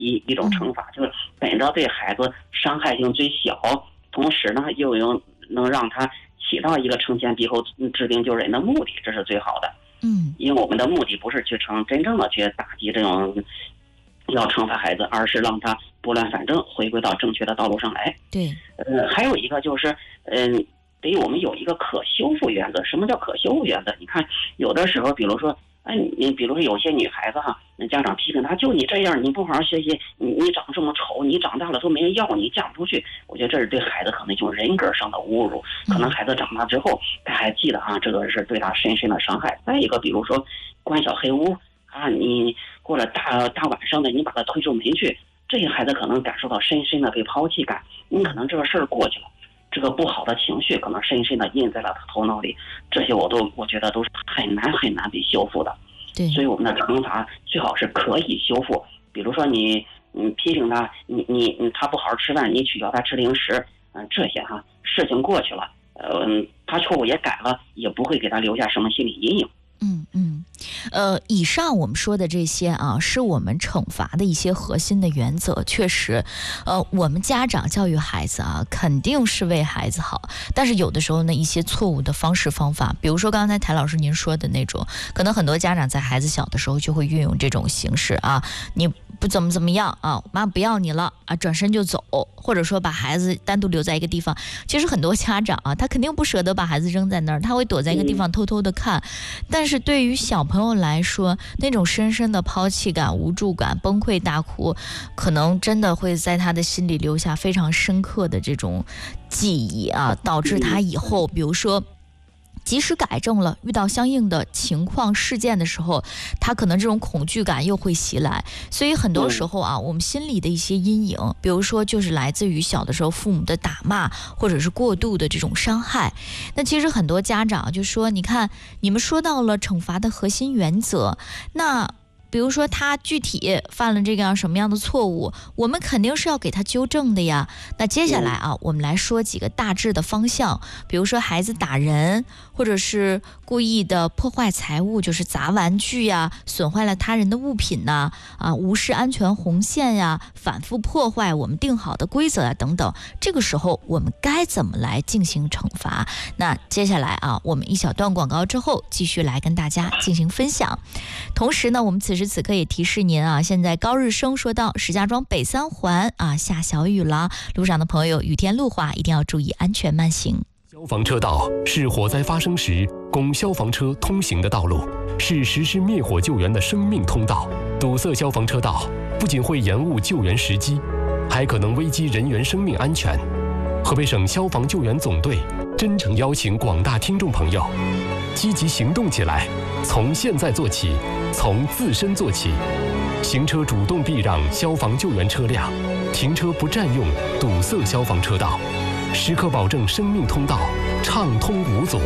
一种惩罚，就是本着对孩子伤害性最小，同时呢又能让他起到一个惩前毖后治病救人的目的，这是最好的。因为我们的目的不是去真正的去打击这种要惩罚孩子，而是让他拨乱反正，回归到正确的道路上来。 对， 还有一个就是，得我们有一个可修复原则。什么叫可修复原则？你看，有的时候，比如说，你比如说有些女孩子哈，家长批评她，就你这样，你不好好学习，你长这么丑，你长大了都没人要你，嫁不出去。我觉得这是对孩子可能一种人格上的侮辱。可能孩子长大之后，他还记得啊，这个是对他深深的伤害。再一个，比如说关小黑屋啊，你过了大晚上的，你把他推出门去，这些孩子可能感受到深深的被抛弃感。你可能这个事儿过去了，这个不好的情绪可能深深的印在了他头脑里，这些我觉得都是很难被修复的。 对， 所以我们的惩罚最好是可以修复。比如说你批评他，他不好好吃饭，你取消他吃零食，这些事情过去了，他错误也改了，也不会给他留下什么心理阴影。 以上我们说的这些啊，是我们惩罚的一些核心的原则。确实，我们家长教育孩子啊，肯定是为孩子好。但是有的时候呢，一些错误的方式方法，比如说刚才谭老师您说的那种，可能很多家长在孩子小的时候就会运用这种形式啊，你不怎么样啊，妈不要你了啊，转身就走，或者说把孩子单独留在一个地方。其实很多家长啊，他肯定不舍得把孩子扔在那儿，他会躲在一个地方偷偷的看。但是对于小朋友来说，那种深深的抛弃感、无助感、崩溃大哭，可能真的会在他的心里留下非常深刻的这种记忆啊，导致他以后比如说即使改正了，遇到相应的情况事件的时候，他可能这种恐惧感又会袭来。所以很多时候啊，我们心里的一些阴影，比如说就是来自于小的时候父母的打骂，或者是过度的这种伤害。那其实很多家长就说，你看你们说到了惩罚的核心原则，那比如说他具体犯了这个什么样的错误，我们肯定是要给他纠正的呀。那接下来啊，我们来说几个大致的方向，比如说孩子打人，或者是故意的破坏财物，就是砸玩具呀，损坏了他人的物品呐，无视安全红线呀，反复破坏我们定好的规则啊等等。这个时候我们该怎么来进行惩罚？那接下来啊，我们一小段广告之后，继续来跟大家进行分享。同时呢，我们此时此刻也提示您啊，现在高日升说到石家庄北三环啊下小雨了，路上的朋友雨天路滑一定要注意安全慢行。 消防车道是火灾发生时供消防车通行的道路，是实施灭火救援的生命通道。堵塞消防车道不仅会延误救援时机，还可能危及人员生命安全。河北省消防救援总队真诚邀请广大听众朋友积极行动起来，从现在做起，从自身做起。行车主动避让消防救援车辆，停车不占用堵塞消防车道，时刻保证生命通道畅通无阻。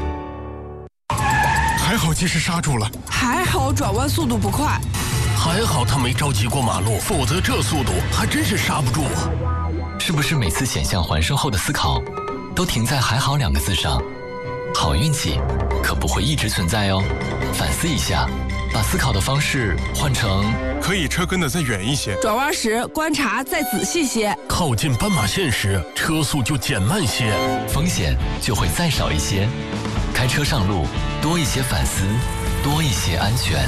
还好及时刹住了， 还好转弯速度不快， 还好他没着急过马路，否则这速度还真是刹不住啊。 是不是每次险象环生后的思考都停在还好2个字上？好运气可不会一直存在哦，反思一下，把思考的方式换成可以车跟得再远一些， 转弯时观察再仔细些， 靠近斑马线时车速就减慢些， 风险就会再少一些。开车上路多一些反思，多一些安全。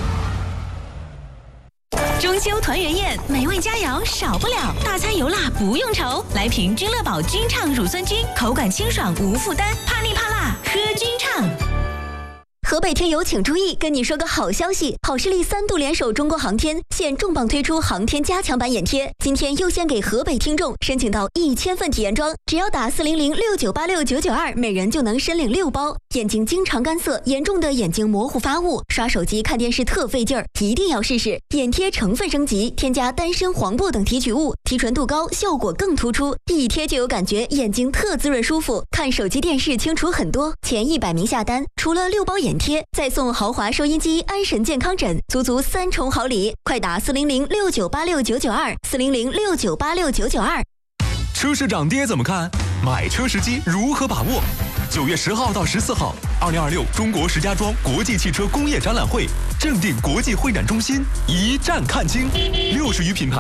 中秋团圆宴，美味佳肴少不了，大餐油辣不用愁，来瓶君乐宝君畅乳酸菌，口感清爽无负担，怕腻怕辣喝君畅。 河北听友请注意，跟你说个好消息，好视力3度联手中国航天，现重磅推出航天加强版眼贴，今天优先给河北听众申请到1000份体验装，只要打40069869992，每人就能申领6包。眼睛经常干涩，严重的眼睛模糊发雾，刷手机看电视特费劲儿，一定要试试。眼贴成分升级，添加丹参、黄柏等提取物，提纯度高，效果更突出，一贴就有感觉，眼睛特滋润舒服，看手机电视清楚很多。前100名下单，除了6包眼贴，再送豪华收音机、安神健康枕，足足3重好礼！快打400698699240069869992。 车市涨跌怎么看？买车时机如何把握？9月10号到14号，2026中国石家庄国际汽车工业展览会正定国际会展中心一站看清，60余品牌。